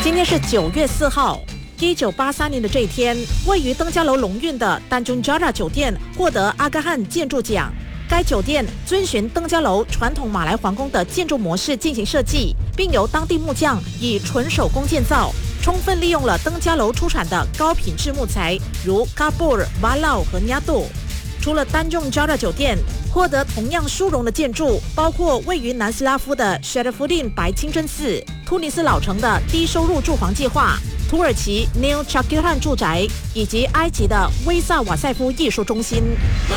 今天是9月4号。1983年的这一天，位于登嘉楼龙运的丹中加拉酒店获得阿嘎汗建筑奖。该酒店遵循登嘉楼传统马来皇宫的建筑模式进行设计，并由当地木匠以纯手工建造，充分利用了登嘉楼出产的高品质木材，如嘎布尔、瓦劳和尼亚杜。除了丹中加拉酒店，获得同样殊荣的建筑包括位于南斯拉夫的 Sherifuddin 白清真寺、突尼斯老城的低收入住房计划、土耳其 New Chakirhan 住宅以及埃及的威萨瓦塞夫艺术中心。